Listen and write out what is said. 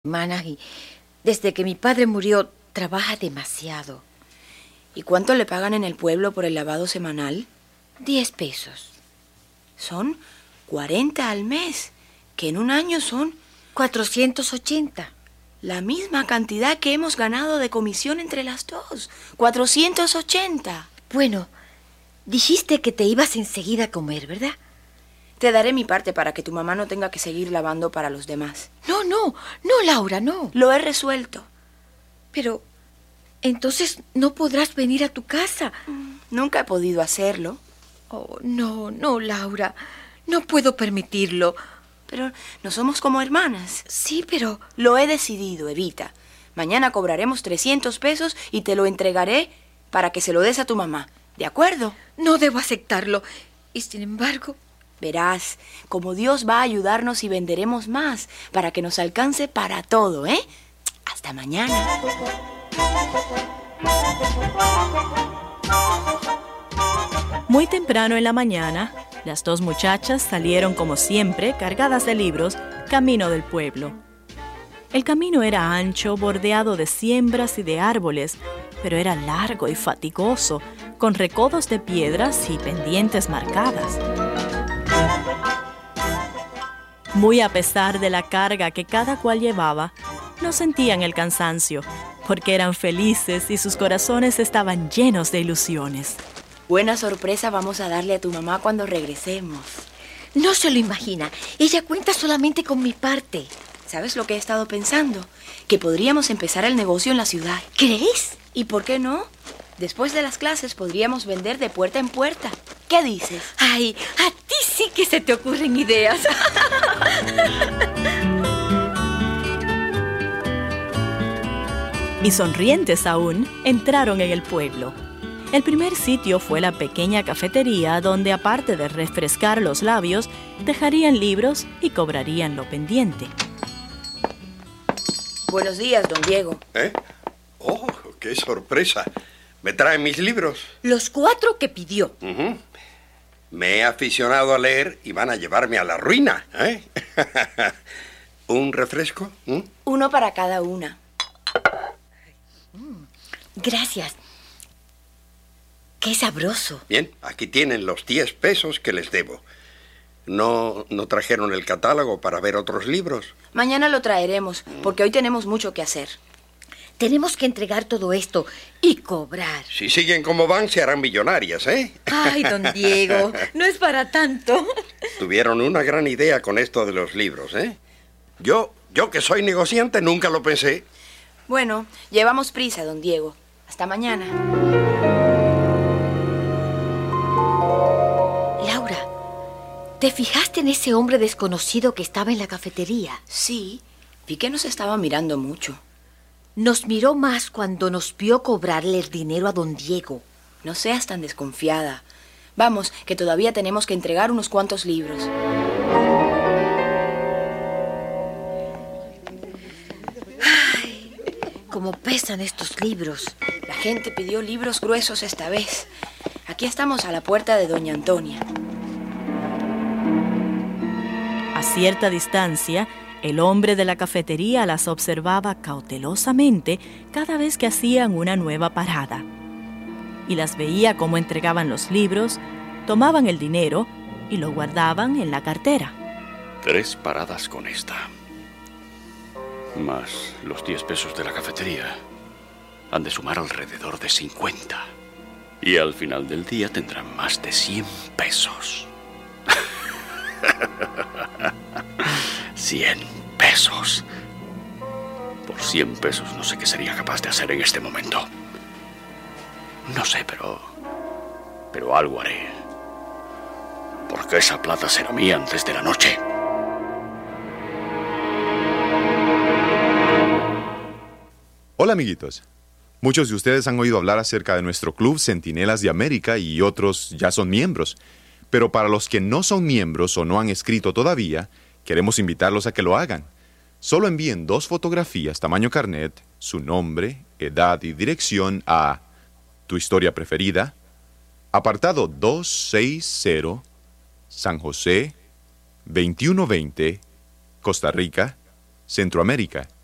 Hermanas, y desde que mi padre murió trabaja demasiado. ¿Y cuánto le pagan en el pueblo por el lavado semanal? 10 pesos. Son 40 al mes, que en un año son 480. la misma cantidad que hemos ganado de comisión entre las dos. 480. Bueno, dijiste que te ibas enseguida a comer, ¿verdad? Te daré mi parte para que tu mamá no tenga que seguir lavando para los demás. No, Laura, no. Lo he resuelto. Pero entonces no podrás venir a tu casa. Nunca he podido hacerlo. Oh, no, Laura. No puedo permitirlo. Pero no somos como hermanas. Sí, pero... Lo he decidido, Evita. Mañana cobraremos 300 pesos y te lo entregaré para que se lo des a tu mamá. ¿De acuerdo? No debo aceptarlo. Y sin embargo... Verás, como Dios va a ayudarnos y venderemos más para que nos alcance para todo, ¿eh? Hasta mañana. Muy temprano en la mañana, las dos muchachas salieron como siempre, cargadas de libros, camino del pueblo. El camino era ancho, bordeado de siembras y de árboles, pero era largo y fatigoso, con recodos de piedras y pendientes marcadas. Muy a pesar de la carga que cada cual llevaba, no sentían el cansancio, porque eran felices y sus corazones estaban llenos de ilusiones. Buena sorpresa vamos a darle a tu mamá cuando regresemos. No se lo imagina. Ella cuenta solamente con mi parte. ¿Sabes lo que he estado pensando? Que podríamos empezar el negocio en la ciudad. ¿Crees? ¿Y por qué no? Después de las clases podríamos vender de puerta en puerta. ¿Qué dices? Ay, a ti sí que se te ocurren ideas. Y sonrientes aún, entraron en el pueblo. El primer sitio fue la pequeña cafetería donde, aparte de refrescar los labios, dejarían libros y cobrarían lo pendiente. Buenos días, don Diego. ¿Eh? ¡Oh, qué sorpresa! ¿Me traen mis libros? Los 4 que pidió. Me he aficionado a leer y van a llevarme a la ruina, ¿eh? ¿Un refresco? Uno para cada una. Gracias. Qué sabroso. Bien, aquí tienen los 10 pesos que les debo. ¿No trajeron el catálogo para ver otros libros? Mañana lo traeremos, porque hoy tenemos mucho que hacer. Tenemos que entregar todo esto y cobrar. Si siguen como van, se harán millonarias, ¿eh? Ay, don Diego, no es para tanto. Tuvieron una gran idea con esto de los libros, ¿eh? Yo que soy negociante, nunca lo pensé. Bueno, llevamos prisa, don Diego. Hasta mañana. Laura, ¿te fijaste en ese hombre desconocido que estaba en la cafetería? Sí, vi que nos estaba mirando mucho. Nos miró más cuando nos vio cobrarle el dinero a don Diego. No seas tan desconfiada. Vamos, que todavía tenemos que entregar unos cuantos libros. Ay, cómo pesan estos libros. La gente pidió libros gruesos esta vez. Aquí estamos a la puerta de doña Antonia. A cierta distancia, el hombre de la cafetería las observaba cautelosamente cada vez que hacían una nueva parada. Y las veía cómo entregaban los libros, tomaban el dinero y lo guardaban en la cartera. 3 paradas con esta. Más los 10 pesos de la cafetería. Han de sumar alrededor de 50. Y al final del día tendrán más de 100 pesos. 100 pesos. Por 100 pesos no sé qué sería capaz de hacer en este momento. No sé, pero algo haré. Porque esa plata será mía antes de la noche. Hola, amiguitos. Muchos de ustedes han oído hablar acerca de nuestro club Centinelas de América y otros ya son miembros. Pero para los que no son miembros o no han escrito todavía, queremos invitarlos a que lo hagan. Solo envíen 2 fotografías tamaño carnet, su nombre, edad y dirección a Tu Historia Preferida, apartado 260, San José, 2120, Costa Rica, Centroamérica.